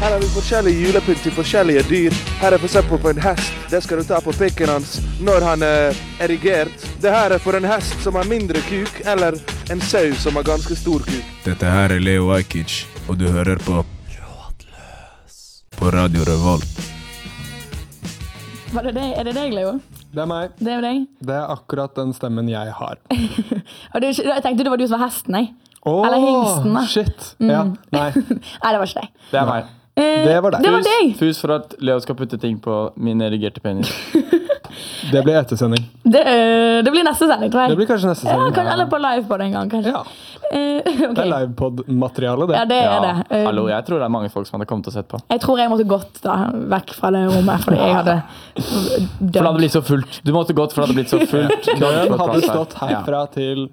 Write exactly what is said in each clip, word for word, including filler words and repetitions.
Her har vi forskjellige julepynt til forskjellige dyr. Her er for eksempel på en hest. Det skal du ta på pikken hans når han er erigert. Det her er for en hest som har mindre kuk, eller en sau som har ganske stor kuk. Dette her er Leo Ajkic, og du hører på Rådløs på Radio Revolt. Var det deg? Er det deg, Leo? Det er meg. Det er deg? Det er akkurat den stemmen jeg har. Og det, jeg tenkte det var du som var hesten, jeg. Åh, Eller hingsten, da. Shit. Mm. Ja, nei. Nei, det var ikke deg. Det er meg. Eh, Det var deg. Det var deg. Fus for at Leo skal putte ting på min erigerte penis. Det blir ettersending. Det, øh, det blir neste sending, tror jeg. Det blir kanskje neste Ja, sending. kan, eller på live på den gang, kanskje. Ja, Eh, ok. det er livepod-materiale, det. Ja, det er Ja, det. Eh, hallo, jeg tror det er mange folk som hadde kommet og sett på. Jeg tror jeg måtte gått da, vekk fra det rommet, fordi jeg hadde For det hadde dødd. blitt så fullt. Du måtte gått, for det hadde blitt så fullt. Du hadde Den fått hadde plass der. stått herfra til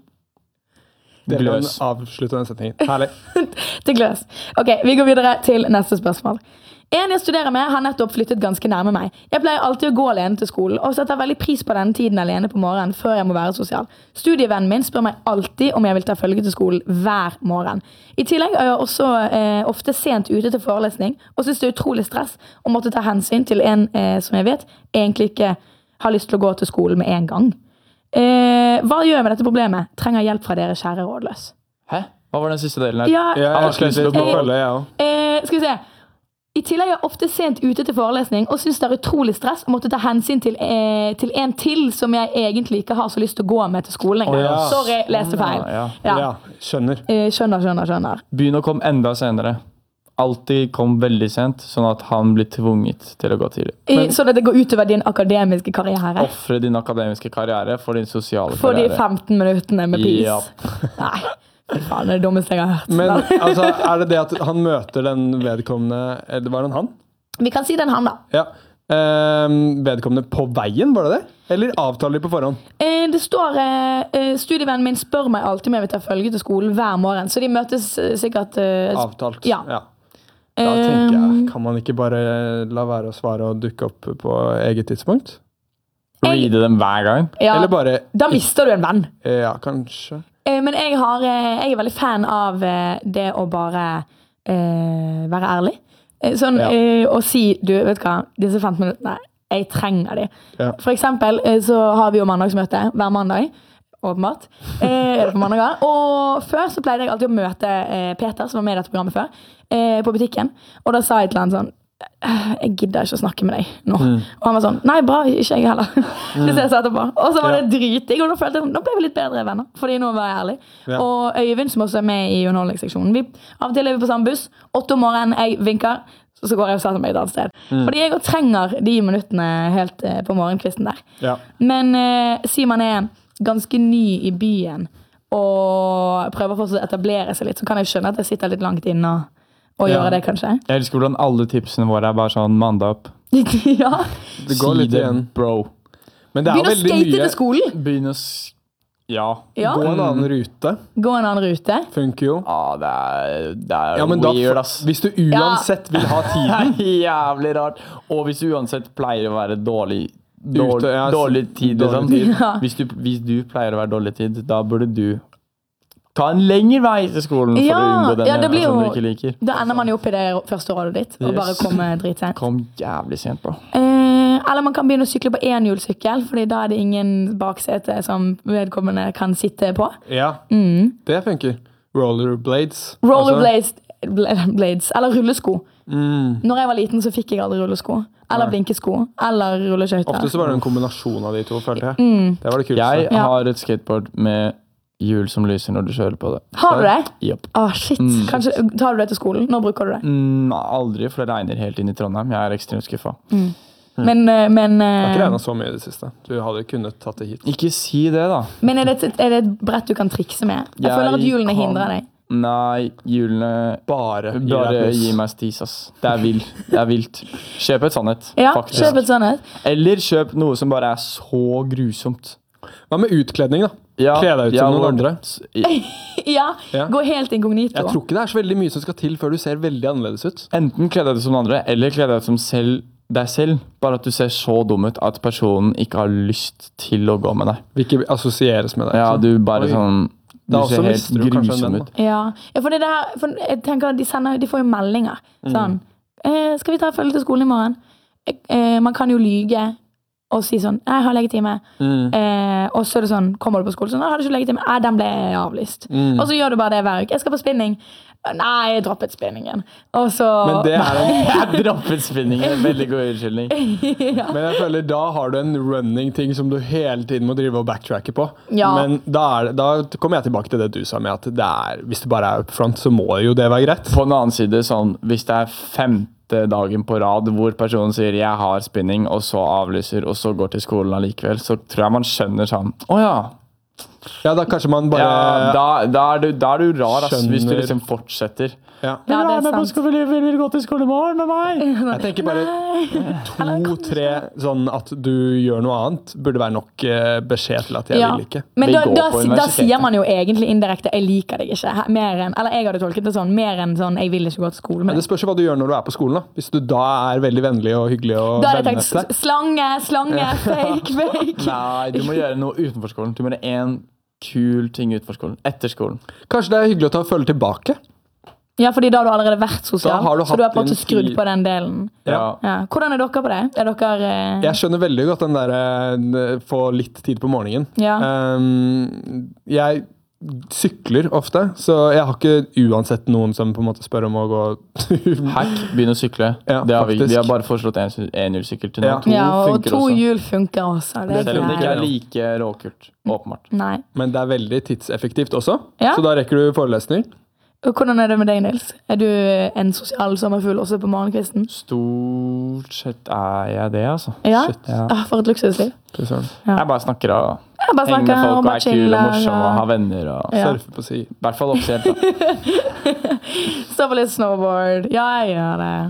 det den Gløs. avslutter den setningen. Herlig. Til gløs. Ok, vi går videre til neste spørsmål. En jeg studerer med har nettopp flyttet ganske nærme meg. Jeg pleier alltid å gå alene til skolen, og setter veldig pris på denne tiden alene på morgenen før jeg må være sosial. Studievennen min spør meg alltid om jeg vil ta følge til skolen hver morgen. I tillegg er jeg også eh, ofte sent ute til forelesning, og synes det er utrolig stress å måtte ta hensyn til en eh, som jeg vet egentlig ikke har lyst til å gå til skolen med en gang. Eh, hva gjør jeg med dette problemet? Trenger hjelp fra dere, kjære rådløs. Hæ? Hva var den siste delen her? Ja, Jeg har ikke lyst til å gå og følge, jeg også. Eh, skal vi se. I tillegg er jeg ofte sent ute til forelesning og synes det er utrolig stress å måtte ta hensyn til, eh, til en til som jeg egentlig ikke har så lyst til å gå med til skolen lenger. Å, ja. Sorry, leste feil. Ja, Ja. Ja, skjønner. Eh, skjønner, skjønner, skjønner. Begynn å komme enda senere. Alltid kom veldig sent, sånn at han blir tvunget til å gå tidlig. I, så det går utover din akademiske karriere. Offre din akademiske karriere for din sosiale For de karriere. femten minuttene med pis. Ja. Nei, fy faen, det er det dummeste jeg har hørt. Men altså, er det det at han møter den vedkommende, eller var det han? Vi kan si den han da. Ja. Ehm, vedkommende på veien, var det det? Eller avtaler de på forhånd? Eh, det står, eh, studievennen min spør meg alltid om jeg vil ta følge til skolen hver morgen, så de møtes eh, sikkert... Eh, Avtalt. Ja. Da tenker jeg, Um, kan man ikke bare la være å svare og dukke opp på eget tidspunkt? Jeg- Reade dem hver gang. ja, Eller bare, da mister du en venn. ja, kanskje. Eh, Men jeg, har, eh, jeg er veldig fan av eh, det å bare eh, være ærlig. Eh, Sånn Ja. eh, å si, du vet hva, disse femten minuttene, jeg trenger de. Ja. For eksempel eh, så har vi jo mandagsmøte hver mandag, åpenbart. Eh, er det på mandager. Og før så pleide jeg alltid å møte eh, Peter, som var med i dette programmet før, eh, på butikken. Og da sa jeg til han sånn, «Øh, jeg gidder ikke å snakke med deg nå. Og han var sånn, nei, bra, ikke jeg heller. Det ses etterpå. Og så var det drittig, og da følte jeg sånn, nå ble vi litt bedre venner, fordi nå var jeg ærlig. Ja. Og Øyvind, som også er med i underholdningsseksjonen, vi, av og til er vi på samme buss, åtte om morgenen, jeg vinker, så, så går jeg og setter meg et annet sted. Fordi jeg også trenger de minuttene helt eh, på morgenkvisten der. Ja. Men eh, si man er ganske ny i byen, og prøver fortsatt å etablere seg litt, så kan jeg skjønne at jeg sitter litt langt inne og, og Ja. gjøre det, kanskje. Jeg elsker hvordan alle tipsene våre er bare sånn mandag opp. Ja. Det går litt Si det, igjen. bro. Men det er Begynn å veldig skate mye. til skolen. Begynn å s... Ja. Ja. Gå en annen rute, Gå en annen rute. funker jo. Ja, det er, det er Ja, men da, weird, ass. hvis du uansett vil ha Det tiden, er jævlig rart. Og hvis du uansett pleier å være dårlig dårlig, Ute, ja, dårlig tid, dårlig liksom. tid. Ja. Hvis, du, hvis du pleier å være dårlig tid, da burde du ta en lengre vei til skolen for Ja, å unngå den ja, det blir personen jo- du ikke liker. Da ender man jo opp i det første rådet ditt, og Yes. bare komme dritsent. Kom jævlig sent på. Eh, eller man kan begynne å sykle på enhjulssykkel, fordi da er det ingen baksete som vedkommende kan sitte på. ja, Mm. det funker. Rollerblades. Rollerblades, bl- blades, eller rullesko. Mm. Når jeg var liten, så fikk jeg aldri rullesko. Eller Nei. blinkesko. Eller rulleskøyter. Ofte så var det en kombinasjon av de to, følte jeg. Mm. Det var det kuleste. Jeg Ja. har et skateboard med hjul som lyser når du kjører på det. Har du det? Japp. Å, shit. Mm. Kanskje tar du det til skolen? Når bruker du det? Mm, aldri, for det regner helt inn i Trondheim. Jeg er ekstremt skuffa. Men, eh, men, Det har ikke eh, regnet så mye i det siste. Du hadde kunnet tatt det hit. Ikke si det, da. men er det, et, er det et brett du kan trikse med? Jeg, Jeg føler at hjulene kan- hindrer deg. Nei, hjulene Bare, gi Bare deg gi pluss. meg stis, ass. Det er vilt. Det er vilt. Kjøp et sannhet, Ja, faktisk. kjøp et sånt. Eller kjøp noe som bare er så grusomt. Hva med utkledning, da? Ja, Kle deg ut ja, som noen hvor- andre. Ja, Ja. gå helt inkognito. Jeg tror ikke det er så veldig mye som skal til før du ser veldig annerledes ut. Enten kle deg ut som noen andre, eller kle deg ut som selv, deg selv. Bare at du ser så dum ut at personen ikke har lyst til å gå med deg. Vil ikke assosieres med deg. Ja, ikke sant? du bare Oi. sånn Du Da ser også helt mister du kanskje en grusom venn, ut. Ja, ja for det der, for jeg tenker at de, sender, de får jo meldinger. Mm. Sånn, eh, skal vi ta følge til skolen i morgen? Eh, man kan jo lyge og si sånn, jeg har legetime. Mm. Eh, og så er det sånn, kommer du på skolen, sånn, jeg har ikke legetime. Eh, den ble avlyst. Mm. Og så gjør du bare det hver uke. Jeg skal på spinning. Nei, jeg droppet spinningen. Og så... Men det er en... jeg droppet spinningen, veldig god unnskyldning. ja. Men jeg føler, da har du en running ting som du hele tiden må drive og backtracke på. Ja. Men da, er, da kommer jeg tilbake til det du sa med at det er, hvis det bare er up front, så må jo det være greit. På en annen side, sånn, hvis det er femte dagen på rad hvor personen sier jeg har spinning, og så avlyser, og så går til skolen allikevel, så tror jeg man skjønner sånn, åja, ja, da kanskje man bare... Ja, da, da, er du, da er du rar, ass, hvis du liksom fortsetter. Ja, ja det er sant. Skal vi, vil, vil gå til skole i morgen med meg? Jeg tenker bare to-tre sånn at du gjør noe annet, burde være nok beskjed til at jeg ja. vil ikke. Men da, da, da sier man jo egentlig indirekte, jeg liker deg ikke. Mer enn, eller jeg hadde tolket det sånn, mer enn sånn, jeg vil ikke gå til skolen med. Men det spørs jo hva du gjør når du er på skolen da. Hvis du da er veldig vennlig og hyggelig og da hadde jeg tenkt, slange, slange, fake, fake. Nei, du må gjøre noe utenfor skolen. Du må gjøre en kul ting utenfor skolen, etter skolen. Kanskje det er hyggelig å ta følge tilbake? Ja, fordi da har du allerede vært sosial, du så du har på en måte skrudd på den delen. Ja. Ja. Hvordan er dere på det? Er dere... Uh... Jeg skjønner veldig godt den der uh, få litt tid på morgenen. Ja. Um, jeg sykler ofte, så jeg har ikke uansett noen som på en måte spør om å gå... Hack, begynne å sykle. Ja, det har vi, vi har bare foreslått en, en hjulsykkel til nå. Ja, to ja og to hjul funker også. Det Selv om det ikke er like råkult, åpenbart. Nei. Men det er veldig tidseffektivt også, ja. Så da rekker du forelesning. Hvordan er det med deg, Nils? Er du en sosial sommerfugl også på morgenkvisten? Stort sett er jeg det, altså. Ja? ja. Ah, for et luksusliv. Ja. Jeg bare snakker og jeg bare snakker henger med folk og, og er kul og morsom og har venner og ja. surfer på si. I hvert fall oppsett da. Stå på litt snowboard. Ja, jeg gjør det.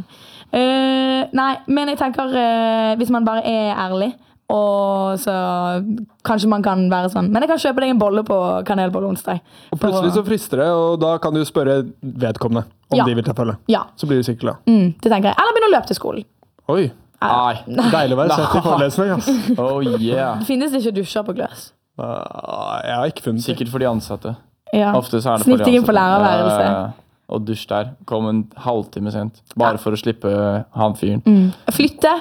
Uh, nei, men jeg tenker uh, hvis man bare er ærlig, og så kanskje man kan være sånn, men jeg kan kjøpe deg en bolle på kanelbolle onsdag. Og plutselig så frister det, og da kan du spørre vedkommende om ja. de vil ta følge. Ja. Så blir du sikkert glad. Mm, det tenker jeg. Eller begynne å løpe til skolen. Oi. Nei. Deilig å være sett i forelesning, ass. Oh yeah. Finnes det ikke dusjer på Gløs? Uh, jeg har ikke funnet. Sikkert for de ansatte. Ja. Ofte så er det Snitt for de inn på lærerværelse. Uh, og dusj der. Kom en halvtime sent. Bare ja. for å slippe han fyren. Mm. Flytte.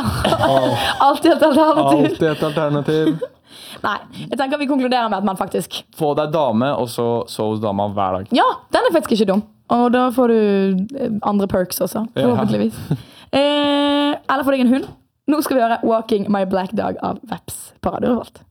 Oh. Alltid et alternativ. Alltid et alternativ. Nei, jeg tenker vi konkluderer med at man faktisk få deg dame, og så sove hos dama hver dag. Ja, den er faktisk ikke dum. Og da får du andre perks også, forhåpentligvis. Ja. eh, eller får deg en hund. Nå skal vi høre Walking My Black Dog av Veps på Radio Revolt.